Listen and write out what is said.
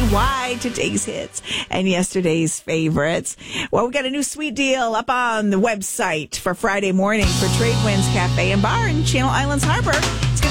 why today's hits and yesterday's favorites. Well, we got a new sweet deal up on the website for Friday morning for Trade Winds Cafe and Bar in Channel Islands Harbor.